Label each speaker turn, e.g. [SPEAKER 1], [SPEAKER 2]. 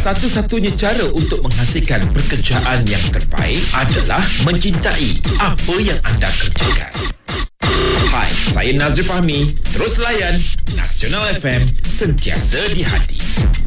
[SPEAKER 1] satu-satunya cara untuk menghasilkan pekerjaan yang terbaik adalah mencintai apa yang anda kerjakan. Hai, saya Nazri Fahmi. Terus layan Nasional FM, sentiasa di hati.